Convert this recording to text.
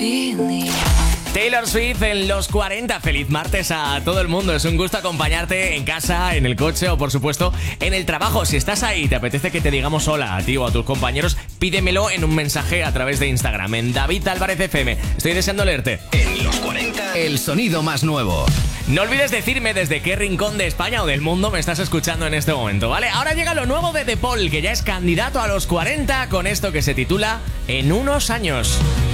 Taylor Swift en los 40. Feliz martes a todo el mundo. Es un gusto acompañarte en casa, en el coche o por supuesto en el trabajo. Si estás ahí y te apetece que te digamos hola a ti o a tus compañeros, pídemelo en un mensaje a través de Instagram, en David Álvarez FM. Estoy deseando leerte. En los 40, el sonido más nuevo. No olvides decirme desde qué rincón de España o del mundo me estás escuchando en este momento, ¿vale? Ahora llega lo nuevo de The Paul, que ya es candidato a los 40 con esto que se titula En unos años.